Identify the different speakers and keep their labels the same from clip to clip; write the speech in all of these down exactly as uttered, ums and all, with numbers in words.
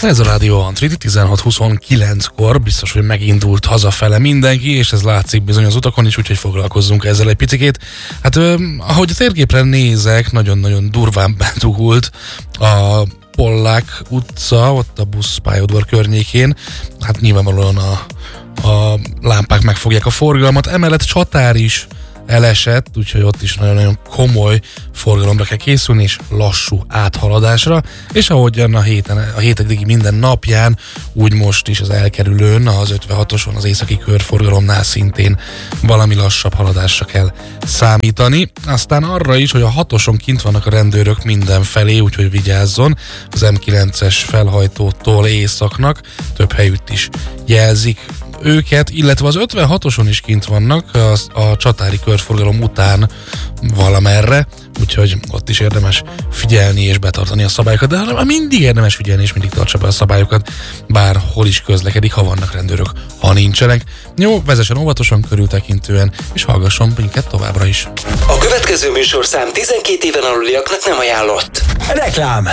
Speaker 1: Ez a Rádió Antrit, tizenhat huszonkilenckor biztos, hogy megindult hazafele mindenki, és ez látszik bizony az utakon is, úgyhogy foglalkozzunk ezzel egy picikét. Hát ö, ahogy a térképre nézek, nagyon-nagyon durván bedugult a Pollák utca, ott a buszpályaudvar környékén. Hát nyilvánvalóan a, a lámpák megfogják a forgalmat, emellett Csatár is elesett, úgyhogy ott is nagyon-nagyon komoly forgalomra kell készülni, és lassú áthaladásra, és ahogyan a héten, a hét eddigi minden napján, úgy most is az elkerülőn, az ötvenhatoson, az északi körforgalomnál szintén valami lassabb haladásra kell számítani. Aztán arra is, hogy a hatoson kint vannak a rendőrök mindenfelé, úgyhogy vigyázzon, az em kilences felhajtótól északnak több helyütt is jelzik őket, illetve az ötvenhatoson is kint vannak a, a csatári körforgalom után valamerre, úgyhogy ott is érdemes figyelni és betartani a szabályokat, de mindig érdemes figyelni és mindig tartsa be a szabályokat, bárhol is közlekedik, ha vannak rendőrök, ha nincsenek. Jó, vezessen óvatosan, körültekintően, és hallgasson minket továbbra is.
Speaker 2: A következő műsorszám tizenkét éven aluliaknak nem ajánlott. Reklám!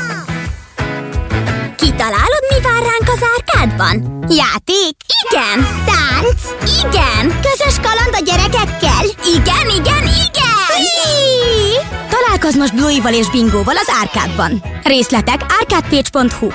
Speaker 3: Kitalálod, mi vár ránk az árkádban? Játék? Igen! Tánc? Igen! Közös kaland a gyerekekkel? Igen, igen, igen! Hí! Találkozz most Bluey-val és Bingóval az árkádban. Részletek árkádpage pont hu.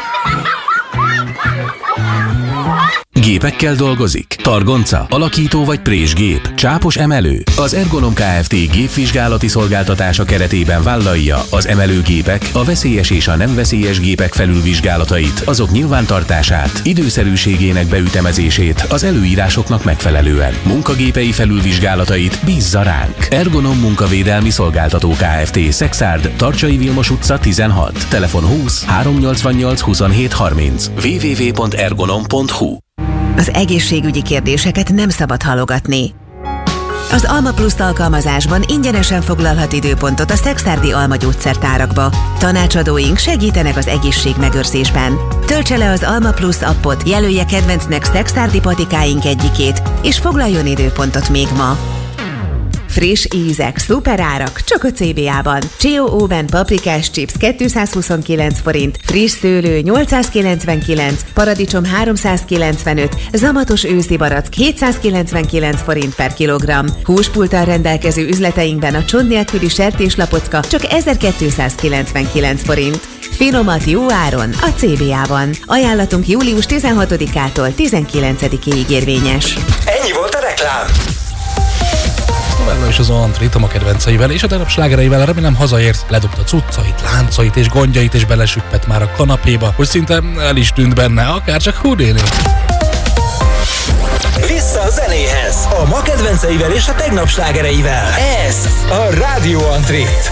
Speaker 4: Gépekkel dolgozik? Targonca, alakító vagy présgép, csápos emelő? Az Ergonom Kft. Gépvizsgálati szolgáltatása keretében vállalja az emelőgépek, a veszélyes és a nem veszélyes gépek felülvizsgálatait, azok nyilvántartását, időszerűségének beütemezését az előírásoknak megfelelően. Munkagépei felülvizsgálatait bízza ránk. Ergonom Munkavédelmi Szolgáltató Kft. Szexárd, Tarcsai Vilmos utca tizenhat, telefon húsz háromszáznyolcvannyolc huszonhét harminc, double-u double-u double-u pont ergonom pont hu.
Speaker 5: Az egészségügyi kérdéseket nem szabad halogatni. Az Alma Plus alkalmazásban ingyenesen foglalhat időpontot a szexárdi Alma gyógyszertárakba. Tanácsadóink segítenek az egészségmegőrzésben. Töltse le az Alma Plus appot, jelölje kedvencnek szexárdi patikáink egyikét, és foglaljon időpontot még ma. Friss ízek, szuper árak, csak a cé bé á-ban. Chio Oven paprikás chips kétszázhuszonkilenc forint, friss szőlő nyolcszázkilencvenkilenc, paradicsom háromszázkilencvenöt, zamatos őszi barack hétszázkilencvenkilenc forint per kilogramm. Húspulttal rendelkező üzleteinkben a csont nélküli sertéslapocka csak ezerkétszázkilencvenkilenc forint. Finomat jó áron a cé bé á-ban. Ajánlatunk július tizenhatodikától tizenkilencedikéig érvényes.
Speaker 2: Ennyi volt a reklám!
Speaker 1: Továbbra is az Antrit a ma kedvenceivel és a darab slágereivel, remélem hazaért, ledobta cuccait, láncait és gondjait, és belesüppett már a kanapéba, hogy szinte el is tűnt benne, akár csak Houdini.
Speaker 2: Vissza a zenéhez, a ma kedvenceivel és a tegnap slágereivel. Ez a Rádió Antrit.